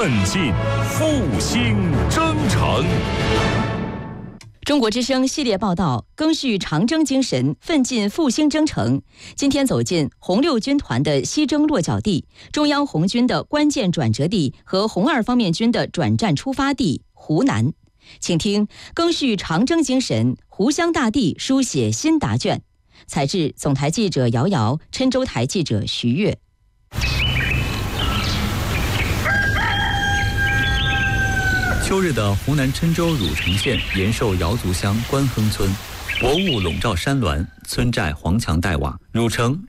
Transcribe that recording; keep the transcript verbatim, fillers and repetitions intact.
奋进，复兴征程。 中国之声系列报道，赓续长征精神，奋进复兴征程。今天走进红六军团的西征落脚地，中央红军的关键转折地和红二方面军的转战出发地湖南。请听赓续长征精神，湖湘大地书写新答卷。采制总台记者姚瑶，郴州台记者徐悦。 秋日的湖南郴州汝城县延寿瑶族乡关亨村，薄雾笼罩山峦，村寨黄墙黛瓦。汝城